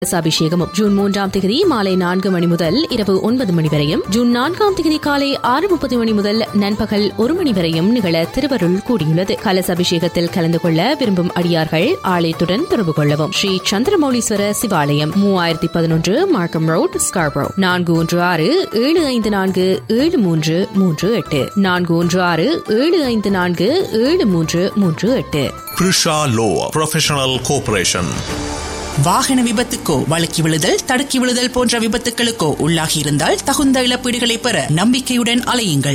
அபிஷேகமும் ஜூன் 3ஆம் தேதி மாலை 4 மணி முதல் இரவு 9 மணி வரையும், ஜூன் 4ஆம் தேதி காலை 6:30 மணி முதல் நண்பகல் 1 மணி வரையும் நிகழ திருவருள் கூடியுள்ளது. கலச அபிஷேகத்தில் கலந்து கொள்ள விரும்பும் அடியார்கள் ஆலயத்துடன் தொடர்பு கொள்ளவும். ஸ்ரீ சந்திரமௌலீஸ்வர சிவாலயம், 3011 மார்க்கம் road, Scarborough. 4167547338 4167547338. Prisha Law Professional Corporation. வாகன விபத்துக்கோ, வழுக்கி விழுதல், தடுக்கி விழுதல் போன்ற விபத்துகளுக்கோ உள்ளாகி இருந்தால் தகுந்த இழப்பீடுகளை பெற நம்பிக்கையுடன் அலையுங்கள்.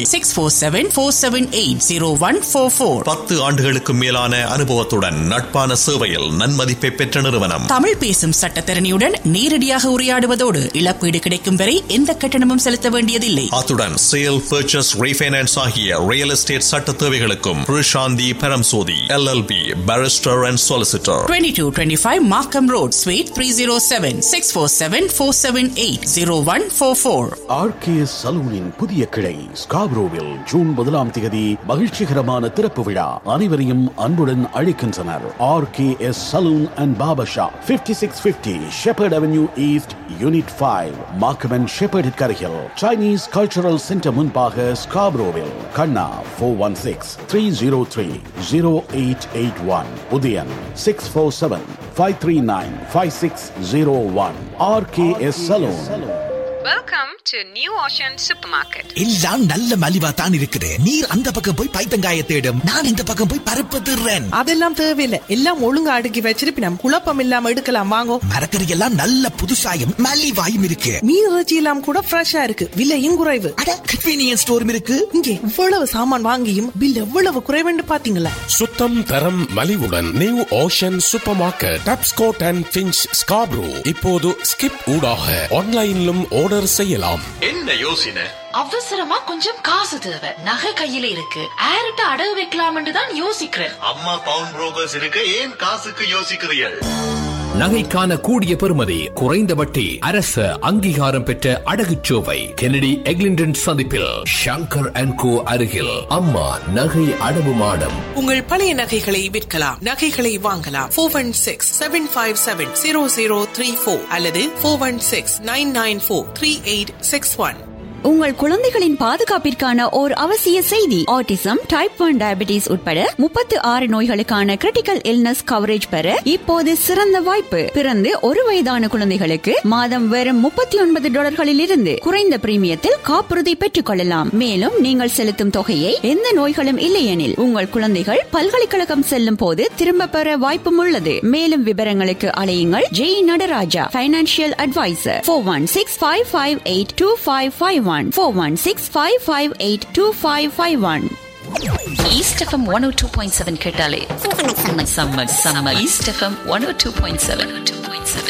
6474780144. 10 ஆண்டுகளுக்கு மேலான அனுபவத்துடன் நட்பான சேவையில் நன்மதிப்பை பெற்ற நிறுவனம். தமிழ் பேசும் சட்டத்தரணியுடன் நேரடியாக உரையாடுவதோடு இழப்பீடு கிடைக்கும் வரை எந்த கட்டணமும் செலுத்த வேண்டியதில்லை. அத்துடன் சேல், பர்ச்சேஸ், ரீஃபைனான்ஸ் ஆகிய ரியல் எஸ்டேட் சட்ட தேவைகளுக்கும் Prasanthi Paramsothy LLB Barrister and Solicitor. 2225 மார்க்கம் ரோட், Suite 307, 647-478-0144. RKS சலூனின் புதிய கிளை ஸ்காப்ரோவில் ஜூன் 1ஆம் தேதி மகிழ்ச்சிகரமான திறப்பு விழா. அனைவரையும் அன்புடன் அழைக்கின்றனர். RKS salon and barber shop, 5650 shepherd avenue east, unit 5, Markham and shepherd கரையில், சைனீஸ் கல்ச்சரல் சென்டர் முன்பாக, ஸ்காப்ரோவில். கண்ணா 416-303-0881. Udayan 647-539-5601. RKS Salon. Welcome to New Ocean Supermarket. எல்லாம் நல்ல மலிவா தான் இருக்குது. நீர் அந்த பக்கம் போய் பைத்தங்காய தேடும், நான் இந்த பக்கம் போய் பருப்பு திருறேன். அதெல்லாம் தேவையில்லை, எல்லாம் ஒழுங்கா அடுக்கி வச்சிருப்பி நம்ம குழப்பம் இல்லாம எடுக்கலாம். வாங்கோ. மரக்கறி எல்லாம் நல்ல புதுசாயும் மலிவாயும் இருக்கு. மீன் இறைச்சி எல்லாம் கூட ஃப்ரெஷ்ஷா இருக்கு, விலையும் குறைவு. அட, கன்வீனியன்ஸ் ஸ்டோரும் இருக்கு. இங்கே இவ்வளவு சாமான் வாங்கியும் பில் எவ்வளவு குறைவுன்னு பாத்தீங்களா? சுத்தம், தரம், மலிவுடன் new ocean super market, Tapscott and pinch, Scarborough. இப்போது ஸ்கிப் ஊடாக ஆன்லைனிலும் ஆர்டர் செய்யலாம். என்ன யோசனை? அவசரமா கொஞ்சம் காசு தேவை, நகை கையில இருக்கு, யார்கிட்ட அடகு வைக்கலாம்னு தான் யோசிக்கிறேன். அம்மா பவுன் புரோக்கர்ஸ் இருக்கு, ஏன் காசுக்கு யோசிக்கிறீர்கள்? நகைக்கான கூடிய பெறுமதி, குறைந்த வட்டி, அரசு அங்கீகாரம் பெற்ற அடகுச்சோவை கெனடி எக்லிண்டன் சந்திப்பில் ஷங்கர் அண்ட் கோ அருகில் அம்மா நகை அடவு மாடம். உங்கள் பழைய நகைகளை விற்கலாம், நகைகளை வாங்கலாம். 416-757-0034 அல்லது 416-994-3861. உங்கள் குழந்தைகளின் பாதுகாப்பிற்கான ஓர் அவசிய செய்தி. ஆட்டிசம், டைப் 1 டயபிட்டிஸ் உட்பட 36 நோய்களுக்கான கிரிட்டிக்கல் இல்னஸ் கவரேஜ் பெற இப்போது சிறந்த வாய்ப்பு. பிறந்து 1 வயதான குழந்தைகளுக்கு மாதம் வெறும் $39 இருந்து குறைந்த பிரீமியத்தில் காப்புறுதி பெற்றுக் கொள்ளலாம். மேலும் நீங்கள் செலுத்தும் தொகையை எந்த நோய்களும் இல்லையெனில் உங்கள் குழந்தைகள் பல்கலைக்கழகம் செல்லும் போது திரும்ப பெற வாய்ப்பும் உள்ளது. மேலும் விவரங்களுக்கு அலையுங்கள். Jai Nataraja, financial advisor, 416-558-2551. 416-558-2551. East FM 102.7 கேட்டாலே சம்மர். East FM 102.7.